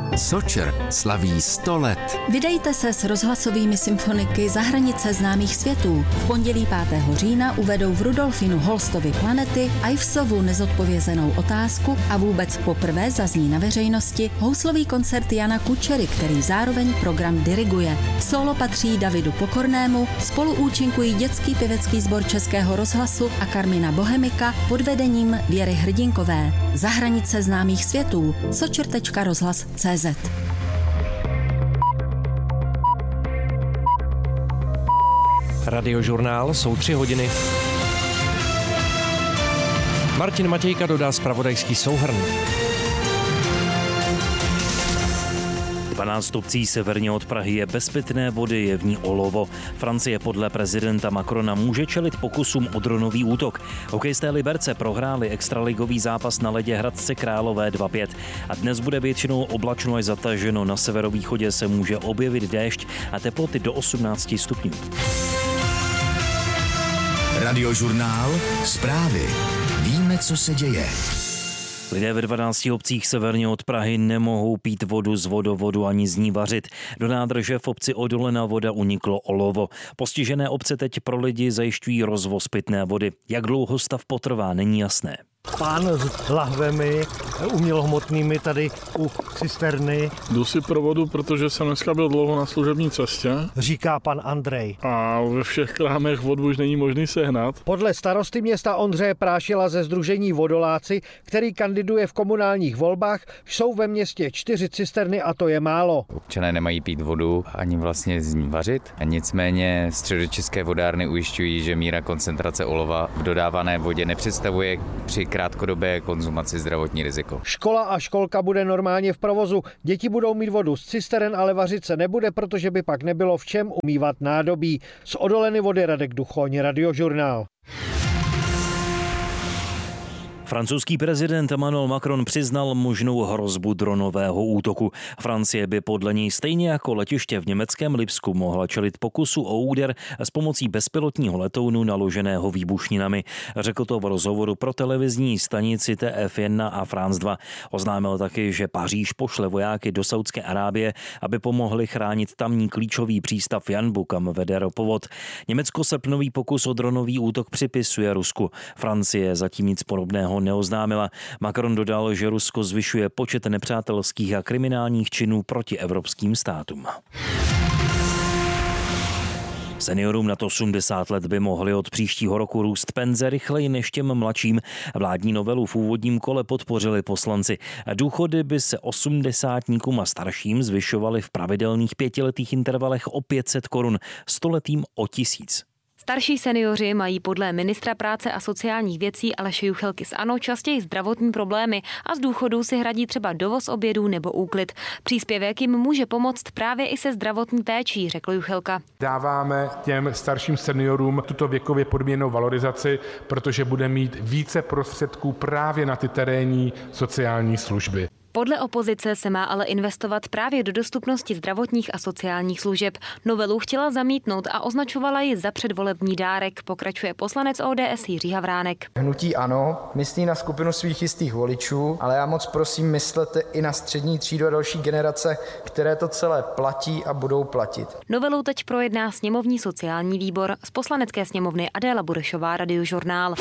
Sočr slaví 100 let. Vydejte se s rozhlasovými symfoniky za hranice známých světů. V pondělí 5. října uvedou v Rudolfinu Holstovy Planety Ivesovu nezodpovězenou otázku a vůbec poprvé zazní na veřejnosti houslový koncert Jana Kučery, který zároveň program diriguje. Solo patří Davidu Pokornému, spolu účinkují dětský pěvecký sbor Českého rozhlasu a Karmina Bohemika pod vedením Věry Hrdinkové. Za hranice známých světů. sočr.rozhlas.cz. Radiožurnál, jsou 3 hodiny. Martin Matějka dodá zpravodajský souhrn. 12 obcí severně od Prahy je bez pitné vody, je v ní olovo. Francie podle prezidenta Macrona může čelit pokusům o dronový útok. Hokejisté Liberce prohráli extraligový zápas na ledě Hradce Králové 2-5. A dnes bude většinou oblačno až zataženo. Na severovýchodě se může objevit déšť a teploty do 18 stupňů. Radiožurnál, zprávy. Víme, co se děje. Lidé ve 12 obcích severně od Prahy nemohou pít vodu z vodovodu ani z ní vařit. Do nádrže v obci Odolena Voda uniklo olovo. Postižené obce teď pro lidi zajišťují rozvoz pitné vody. Jak dlouho stav potrvá, není jasné. Pán s lahvemi umělohmotnými tady u cisterny. Jdu si pro vodu, protože jsem dneska byl dlouho na služební cestě. Říká pan Andrej. A ve všech krámech vodu už není možný sehnat. Podle starosty města Ondřeje Prášila ze sdružení Vodoláci, který kandiduje v komunálních volbách, jsou ve městě 4 cisterny a to je málo. Občané nemají pít vodu ani vlastně z ní vařit. A nicméně středočeské vodárny ujišťují, že míra koncentrace olova v dodávané vodě nepředstavuje při krátkodobé konzumaci zdravotní riziko. Škola a školka bude normálně v provozu. Děti budou mít vodu z cisteren, ale vařit se nebude, protože by pak nebylo v čem umývat nádobí. Z Odoleny Vody Radek Duchoň, Radiožurnál. Francouzský prezident Emmanuel Macron přiznal možnou hrozbu dronového útoku. Francie by podle něj stejně jako letiště v německém Lipsku mohla čelit pokusu o úder s pomocí bezpilotního letounu naloženého výbušninami. Řekl to v rozhovoru pro televizní stanici TF1 a France 2. Oznámil taky, že Paříž pošle vojáky do Saudské Arábie, aby pomohli chránit tamní klíčový přístav Janbu, kam vede ropovod. Německo srpnový pokus o dronový útok připisuje Rusku. Francie zatím nic podobného neoznámila. Macron dodal, že Rusko zvyšuje počet nepřátelských a kriminálních činů proti evropským státům. Seniorům nad 80 let by mohly od příštího roku růst penze rychleji než těm mladším. Vládní novelu v úvodním kole podpořili poslanci. Důchody by se 80tníkům a starším zvyšovaly v pravidelných 5letých intervalech o 500 korun, 100letým o 1000. Starší seniori mají podle ministra práce a sociálních věcí Aleše Juchelky z ANO častěji zdravotní problémy a z důchodů si hradí třeba dovoz obědů nebo úklid. Příspěvek jim může pomoct právě i se zdravotní péčí, řekl Juchelka. Dáváme těm starším seniorům tuto věkově podmíněnou valorizaci, protože bude mít více prostředků právě na ty terénní sociální služby. Podle opozice se má ale investovat právě do dostupnosti zdravotních a sociálních služeb. Novelu chtěla zamítnout a označovala ji za předvolební dárek, pokračuje poslanec ODS Jiří Havránek. Hnutí ANO myslí na skupinu svých jistých voličů, ale já moc prosím, myslete i na střední třídu a další generace, které to celé platí a budou platit. Novelu teď projedná sněmovní sociální výbor. Z poslanecké sněmovny Adéla Burešová, Radiožurnál.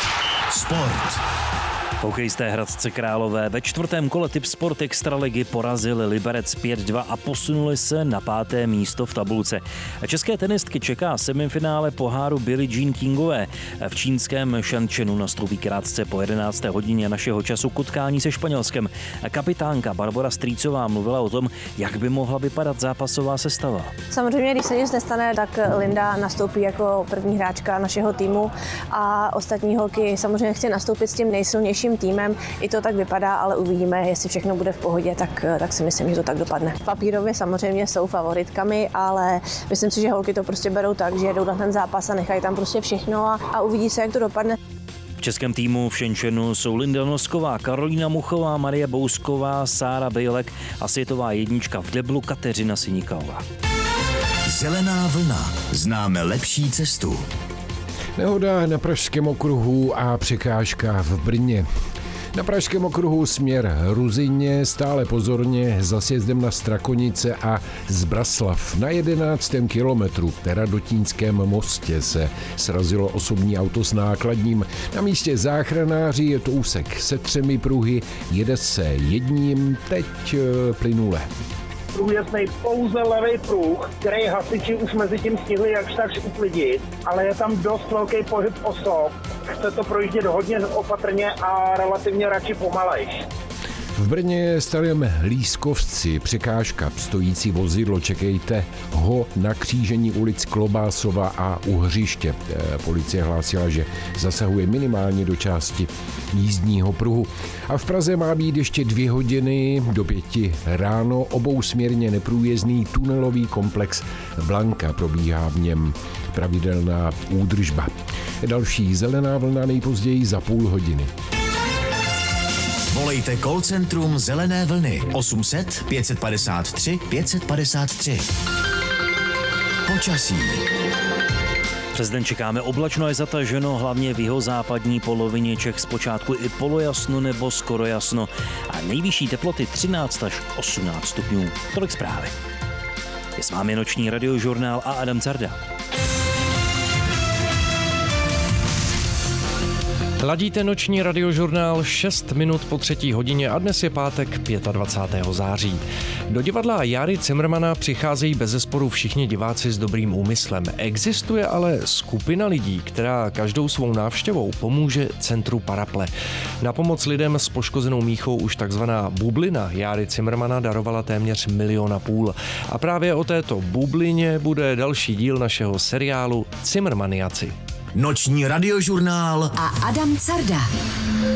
Sport. Hokejisté Hradce Králové ve 4. kole Tipsport Extraligy porazili Liberec 5-2 a posunuli se na 5. místo v tabulce. České tenistky čeká semifinále poháru Billie Jean Kingové. V čínském Shenzhenu nastoupí krátce po 11. hodině našeho času k utkání se Španělskem. Kapitánka Barbora Strýcová mluvila o tom, jak by mohla vypadat zápasová sestava. Samozřejmě, když se nic nestane, tak Linda nastoupí jako první hráčka našeho týmu a ostatní holky samozřejmě chce nastoupit s tím nejsilnějším týmem. I to tak vypadá, ale uvidíme, jestli všechno bude v pohodě, tak si myslím, že to tak dopadne. Papírově samozřejmě jsou favoritkami, ale myslím si, že holky to prostě berou tak, že jedou na ten zápas a nechají tam prostě všechno a uvidí se, jak to dopadne. V českém týmu v Shenzhenu jsou Linda Nosková, Karolína Muchová, Marie Bousková, Sára Bejlek a světová jednička v deblu Kateřina Sinikalová. Zelená vlna. Známe lepší cestu. Nehoda na Pražském okruhu a překážka v Brně. Na pražském okruhu směr Ruzyně stále pozorně za sjezdem na Strakonice a Zbraslav. Na 11. kilometru v Radotínském mostě se srazilo osobní auto s nákladním. Na místě záchranáři je to úsek se 3 pruhy, jede se jedním, teď plynule. Průjezdnej pouze levý pruh, který hasiči už mezi tím stihli jakž takž uklidit, ale je tam dost velký pohyb osob. Chce to projíždět hodně opatrně a relativně radši pomalejš. V Brně Starém Lískovci překážka, stojící vozidlo, čekejte ho na křížení ulic Klobásova a U Hřiště. Policie hlásila, že zasahuje minimálně do části jízdního pruhu. A v Praze má být ještě 2 hodiny do 5 ráno obousměrně neprůjezdný tunelový komplex Blanka. Probíhá v něm pravidelná údržba. Další zelená vlna nejpozději za půl hodiny. Volejte call centrum Zelené vlny 800 553 553. Počasí. Přes den čekáme oblačno až zataženo, hlavně v jihozápadní polovině Čech zpočátku i polojasno nebo skoro jasno. A nejvyšší teploty 13 až 18 stupňů. Tolik zprávy. Je s vámi noční radiožurnál a Adam Carda. Ladíte noční radiožurnál 6 minut po 3. hodině a dnes je pátek 25. září. Do divadla Járy Cimrmana přicházejí bezesporu všichni diváci s dobrým úmyslem. Existuje ale skupina lidí, která každou svou návštěvou pomůže Centru Paraple. Na pomoc lidem s poškozenou míchou už takzvaná bublina Járy Cimrmana darovala téměř 1,5 milionu. A právě o této bublině bude další díl našeho seriálu Cimrmaniaci. Noční radiožurnál a Adam Carda.